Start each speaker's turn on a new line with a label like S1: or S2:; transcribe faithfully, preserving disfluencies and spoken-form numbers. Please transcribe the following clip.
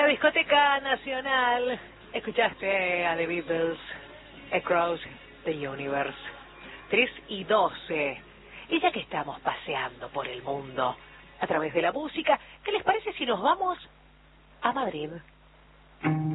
S1: la discoteca nacional escuchaste a The Beatles, Across the Universe. tres y doce. Y ya que estamos paseando por el mundo a través de la música, ¿qué les parece si nos vamos a Madrid?